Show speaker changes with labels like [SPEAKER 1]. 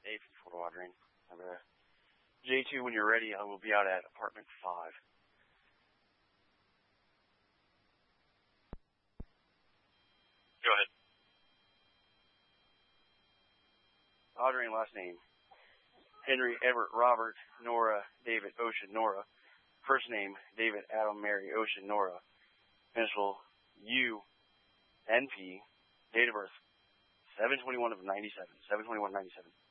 [SPEAKER 1] Dave from Fort Watering. J2, when you're ready, I will be out at apartment 5.
[SPEAKER 2] Go ahead.
[SPEAKER 1] Audrey, last name. Henry, Edward, Robert, Nora, David, Ocean, Nora. First name, David, Adam, Mary, Ocean, Nora. Initial, U, NP. Date of birth, 7/21 of 97. 7/21/97.